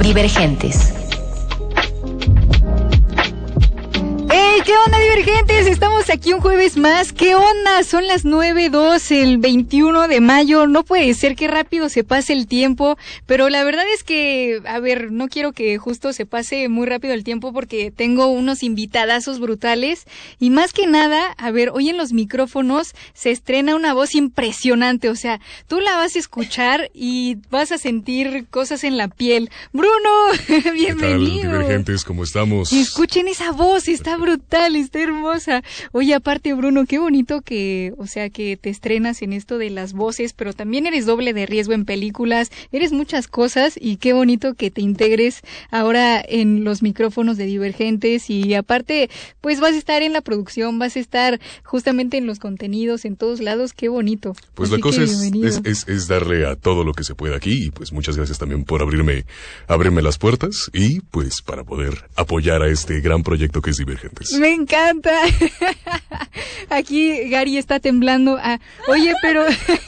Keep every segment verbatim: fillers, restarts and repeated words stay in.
Divergentes. ¡Hey! ¿Qué onda, Divergentes? Estamos aquí un jueves más. ¿Qué onda? Son las nueve dos, el veintiuno de mayo. No puede ser, que rápido se pase el tiempo. Pero la verdad es que, a ver, no quiero que justo se pase muy rápido el tiempo porque tengo unos invitadazos brutales. Y más que nada, a ver, hoy en los micrófonos se estrena una voz impresionante. O sea, tú la vas a escuchar y vas a sentir cosas en la piel. ¡Bruno! ¡Bienvenido! ¿Qué tal, Divergentes? ¿Cómo estamos? Escuchen esa voz, está brutal, está hermosa. Oye, aparte, Bruno, qué bonito que, o sea, que te estrenas en esto de las voces, pero también eres doble de riesgo en películas, eres muchas cosas y qué bonito que te integres ahora en los micrófonos de Divergentes y aparte, pues vas a estar en la producción, vas a estar justamente en los contenidos, en todos lados, qué bonito. Pues Así la cosa que es, es, es, es darle a todo lo que se pueda aquí y pues muchas gracias también por abrirme, abrirme las puertas y pues para poder apoyar a este gran proyecto que es Divergentes. Me encanta. Aquí Gary está temblando. Ah, oye, pero...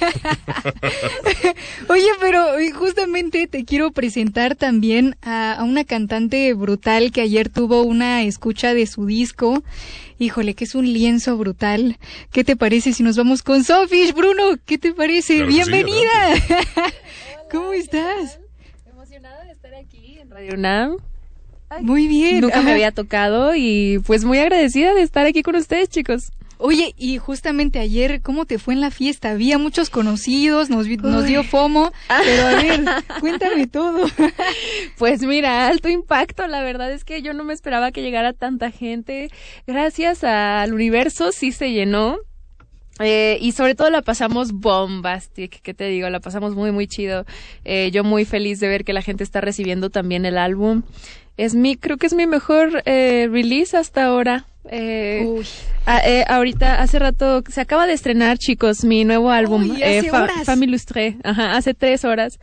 oye, pero justamente te quiero presentar también a, a una cantante brutal que ayer tuvo una escucha de su disco. Híjole, que es un lienzo brutal. ¿Qué te parece si nos vamos con Sofish? Bruno, ¿qué te parece? Claro, ¡bienvenida! Sí, ¿Cómo estás? Emocionada de estar aquí en Radio UNAM. Ay, muy bien. Nunca Ajá. me había tocado y pues muy agradecida de estar aquí con ustedes, chicos. Oye, y justamente ayer, ¿cómo te fue en la fiesta? Había muchos conocidos, nos, nos dio FOMO, pero a ver, cuéntame todo. Pues mira, alto impacto, la verdad es que yo no me esperaba que llegara tanta gente. Gracias al universo sí se llenó. Eh, y sobre todo la pasamos bombastic, ¿qué te digo? La pasamos muy, muy chido. Eh, yo muy feliz de ver que la gente está recibiendo también el álbum. Es mi, creo que es mi mejor eh, release hasta ahora. Eh, Uy. A, eh, ahorita, hace rato, se acaba de estrenar, chicos, mi nuevo álbum. Uy, hace eh, Fa- horas. Femme Illustrée, ajá, hace tres horas.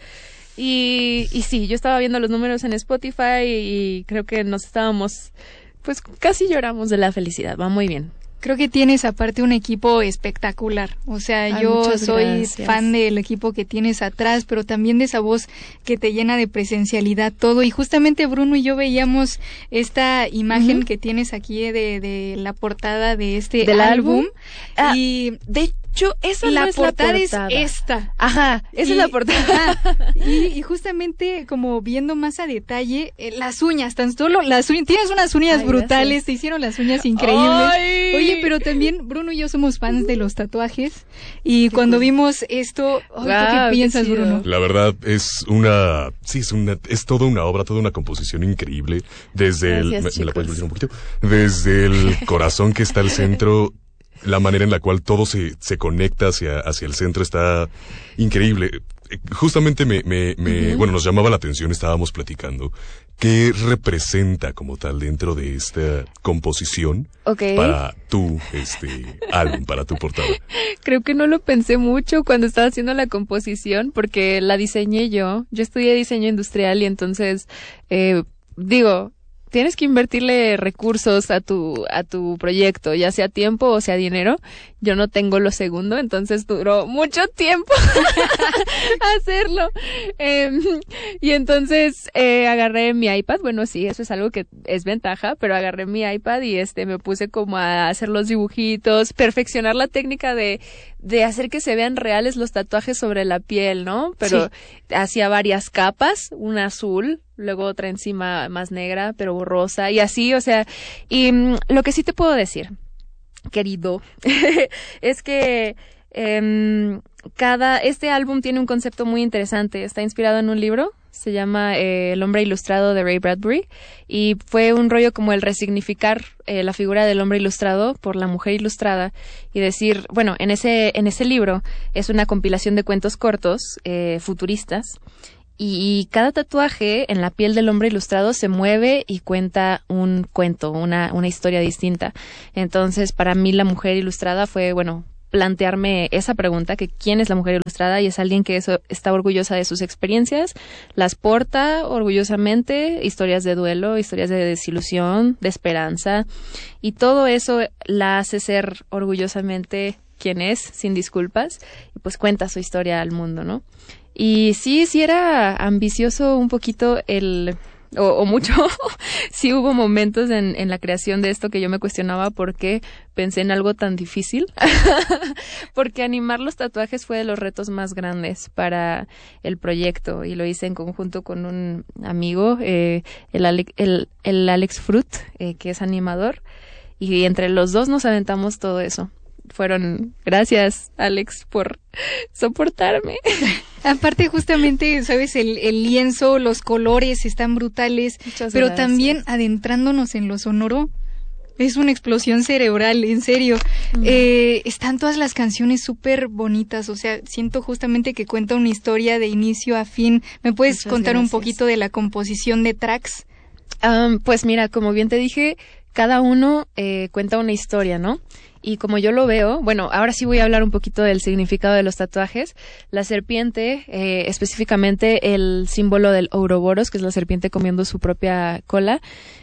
Y, y sí, yo estaba viendo los números en Spotify y creo que nos estábamos, pues casi lloramos de la felicidad, va muy bien. Creo que tienes aparte un equipo espectacular, o sea, Ay, yo muchas soy gracias. fan del equipo que tienes atrás, pero también de esa voz que te llena de presencialidad todo, y justamente Bruno y yo veíamos esta imagen Uh-huh. que tienes aquí de, de la portada de este ¿Del álbum, álbum? Ah, y de hecho, esa la no es portada la es portada. esta. Ajá, esa Y- es la portada. ajá, y, y justamente como viendo más a detalle, eh, las uñas, tan solo las uñas, tienes unas uñas Ay, brutales, gracias. te hicieron las uñas increíbles. Ay. Oye, pero también Bruno y yo somos fans de los tatuajes y cuando cool. vimos esto, oh, ¿tú Wow, qué qué piensas, chido. Bruno? La verdad es una, sí, es una, es toda una obra, toda una composición increíble. Desde el, Gracias, ¿me, me la puedes chicos. decir un poquito? Desde el corazón que está al centro, la manera en la cual todo se, se conecta hacia, hacia el centro está increíble. Eh, Justamente me, me, me, Ujú. bueno, nos llamaba la atención, estábamos platicando, ¿qué representa como tal dentro de esta composición Ok. para tu, este, álbum, para tu portada? Creo que no lo pensé mucho cuando estaba haciendo la composición porque la diseñé yo. Yo estudié diseño industrial y entonces, eh, digo, tienes que invertirle recursos a tu a tu proyecto, ya sea tiempo o sea dinero. Yo no tengo lo segundo, entonces duró mucho tiempo hacerlo. Eh, y entonces eh, agarré mi iPad, bueno, sí, eso es algo que es ventaja, pero agarré mi iPad y este me puse como a hacer los dibujitos, perfeccionar la técnica de de hacer que se vean reales los tatuajes sobre la piel, ¿no? Pero Sí. hacía varias capas, una azul, luego otra encima más negra, pero borrosa, y así, o sea, y mm, lo que sí te puedo decir, querido, es que eh, cada, este álbum tiene un concepto muy interesante, está inspirado en un libro, se llama eh, El hombre ilustrado de Ray Bradbury, y fue un rollo como el resignificar eh, la figura del hombre ilustrado por la mujer ilustrada y decir, bueno, en ese, en ese libro es una compilación de cuentos cortos eh, futuristas, y cada tatuaje en la piel del hombre ilustrado se mueve y cuenta un cuento, una, una historia distinta. Entonces, para mí la mujer ilustrada fue, bueno, plantearme esa pregunta, que quién es la mujer ilustrada, y es alguien que eso, está orgullosa de sus experiencias, las porta orgullosamente, historias de duelo, historias de desilusión, de esperanza, y todo eso la hace ser orgullosamente quien es, sin disculpas, y pues cuenta su historia al mundo, ¿no? Y sí, sí era ambicioso un poquito el... O, o mucho, sí hubo momentos en, en la creación de esto que yo me cuestionaba por qué pensé en algo tan difícil, porque animar los tatuajes fue de los retos más grandes para el proyecto y lo hice en conjunto con un amigo, eh, el, Ale, el, el Alex Fruit, eh, que es animador, y entre los dos nos aventamos todo eso. Fueron, gracias Alex por soportarme. Aparte justamente, sabes, el, el lienzo, los colores están brutales, Muchas pero gracias. También adentrándonos en lo sonoro, es una explosión cerebral, en serio. Mm. Eh, están todas las canciones súper bonitas, o sea, siento justamente que cuenta una historia de inicio a fin. ¿Me puedes Muchas contar gracias. Un poquito de la composición de tracks? Um, pues mira, como bien te dije, cada uno eh, cuenta una historia, ¿no? Y como yo lo veo, bueno, ahora sí voy a hablar un poquito del significado de los tatuajes. La serpiente, eh, específicamente el símbolo del Ouroboros, que es la serpiente comiendo su propia cola,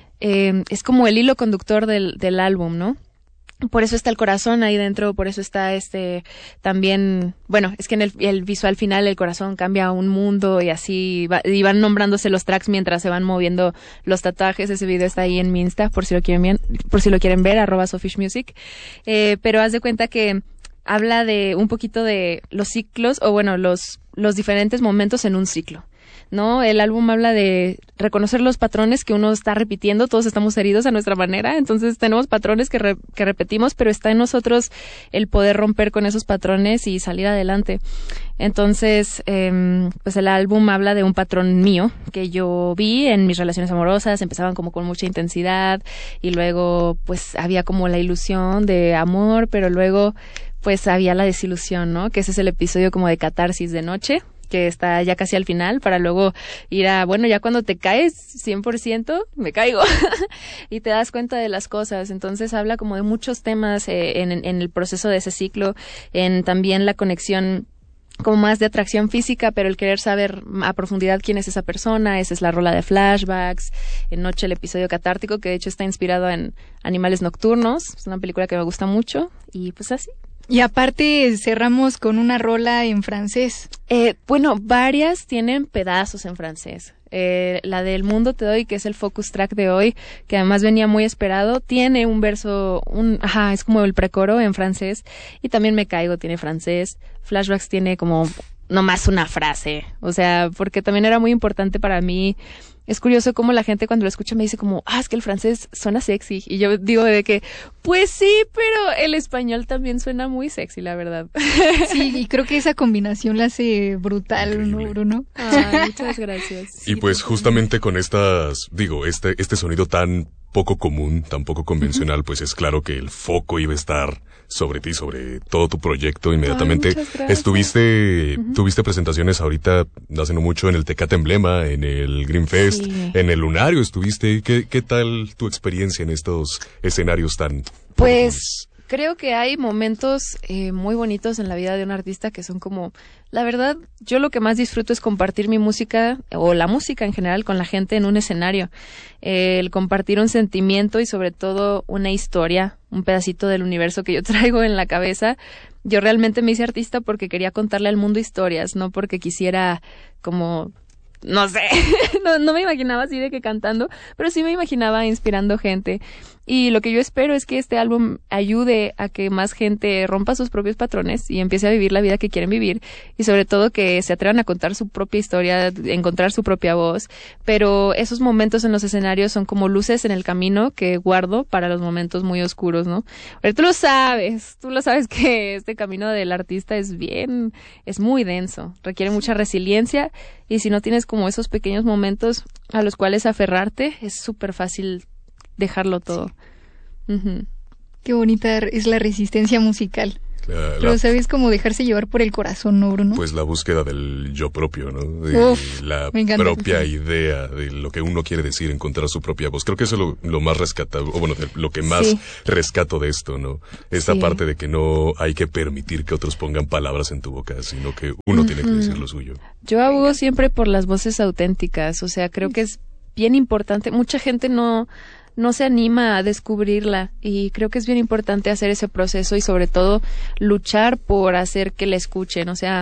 eh, es como el hilo conductor del, del álbum, ¿no? Por eso está el corazón ahí dentro, por eso está este también, bueno, es que en el, el visual final el corazón cambia a un mundo y así va, y van nombrándose los tracks mientras se van moviendo los tatuajes. Ese video está ahí en mi Insta por si lo quieren ver, por si lo quieren ver, arroba sofishmusic. Eh, pero haz de cuenta que habla de un poquito de los ciclos, o bueno, los, los diferentes momentos en un ciclo, ¿no? El álbum habla de reconocer los patrones que uno está repitiendo, todos estamos heridos a nuestra manera, entonces tenemos patrones que, re, que repetimos, pero está en nosotros el poder romper con esos patrones y salir adelante. Entonces, eh, pues el álbum habla de un patrón mío que yo vi en mis relaciones amorosas, empezaban como con mucha intensidad y luego pues había como la ilusión de amor, pero luego pues había la desilusión, ¿no? Que ese es el episodio como de catarsis de noche, que está ya casi al final, para luego ir a, bueno, ya cuando te caes cien por ciento, me caigo, y te das cuenta de las cosas. Entonces habla como de muchos temas eh, en, en el proceso de ese ciclo, en también la conexión como más de atracción física, pero el querer saber a profundidad quién es esa persona. Esa es la rola de Flashbacks, en Noche el episodio catártico, que de hecho está inspirado en Animales Nocturnos, es una película que me gusta mucho, y pues así. Y aparte cerramos con una rola en francés. Eh, bueno, varias tienen pedazos en francés. Eh, la del Mundo te doy, que es el focus track de hoy, que además venía muy esperado, tiene un verso, un, ajá, es como el precoro en francés. Y también Me Caigo tiene francés. Flashbacks tiene como nomás una frase. O sea, porque también era muy importante para mí. Es curioso cómo la gente cuando lo escucha me dice como, ah, es que el francés suena sexy. Y yo digo de que, pues sí, pero el español también suena muy sexy, la verdad. Sí, y creo que esa combinación la hace brutal, ¿no, Bruno? Ay, muchas gracias. Y pues justamente con estas, digo, este, este sonido tan poco común, tan poco convencional, uh-huh. pues es claro que el foco iba a estar sobre ti, sobre todo tu proyecto inmediatamente. Ay, Estuviste, uh-huh. tuviste presentaciones ahorita, hace no mucho, en el Tecate Emblema, en el Green Fest, sí. en el Lunario estuviste. ¿Qué, qué tal tu experiencia en estos escenarios tan... Pues... Creo que hay momentos eh, muy bonitos en la vida de un artista que son como, la verdad, yo lo que más disfruto es compartir mi música o la música en general con la gente en un escenario. Eh, el compartir un sentimiento y sobre todo una historia, un pedacito del universo que yo traigo en la cabeza. Yo realmente me hice artista porque quería contarle al mundo historias, no porque quisiera como... No sé, no, no me imaginaba así de que cantando, pero sí me imaginaba inspirando gente. Y lo que yo espero es que este álbum ayude a que más gente rompa sus propios patrones y empiece a vivir la vida que quieren vivir. Y sobre todo que se atrevan a contar su propia historia, encontrar su propia voz. Pero esos momentos en los escenarios son como luces en el camino que guardo para los momentos muy oscuros, ¿no? Pero tú lo sabes, tú lo sabes que este camino del artista es bien, es muy denso, requiere mucha resiliencia. Y si no tienes como esos pequeños momentos a los cuales aferrarte, es súper fácil dejarlo todo. Sí. Uh-huh. Qué bonita es la resistencia musical. La, Pero la, sabes cómo dejarse llevar por el corazón, ¿no, Bruno? Pues la búsqueda del yo propio, ¿no? De Uf, la propia idea de lo que uno quiere decir, encontrar su propia voz. Creo que eso es lo, lo más rescatable, o bueno, lo que más sí. rescato de esto, ¿no? Esta sí. parte de que no hay que permitir que otros pongan palabras en tu boca, sino que uno uh-huh. tiene que decir lo suyo. Yo abogo siempre por las voces auténticas, o sea, creo que es bien importante. Mucha gente no... no se anima a descubrirla y creo que es bien importante hacer ese proceso y sobre todo luchar por hacer que la escuchen. O sea,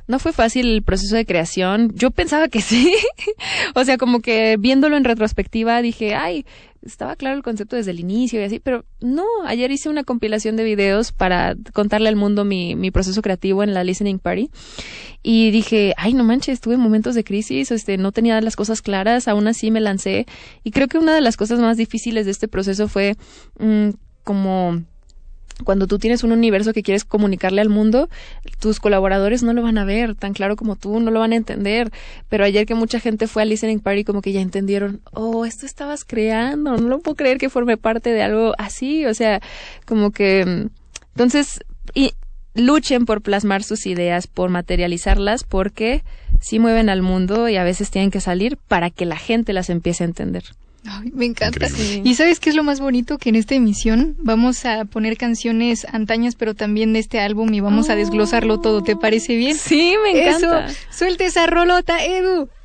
no fue fácil el proceso de creación. Yo pensaba que sí. O sea, como que viéndolo en retrospectiva dije, ay, estaba claro el concepto desde el inicio y así, pero no, ayer hice una compilación de videos para contarle al mundo mi, mi proceso creativo en la Listening Party y dije, ay, no manches, tuve momentos de crisis, este, no tenía las cosas claras, aún así me lancé y creo que una de las cosas más difíciles de este proceso fue mmm, como... Cuando tú tienes un universo que quieres comunicarle al mundo, tus colaboradores no lo van a ver tan claro como tú, no lo van a entender. Pero ayer que mucha gente fue al Listening Party, como que ya entendieron, oh, esto estabas creando, no lo puedo creer que forme parte de algo así. O sea, como que... Entonces, y luchen por plasmar sus ideas, por materializarlas, porque sí mueven al mundo y a veces tienen que salir para que la gente las empiece a entender. Ay, me encanta. Sí. ¿Y sabes qué es lo más bonito? Que en esta emisión vamos a poner canciones antañas, pero también de este álbum y vamos oh. a desglosarlo todo. ¿Te parece bien? Sí, me encanta. Eso, suelte esa rolota, Edu.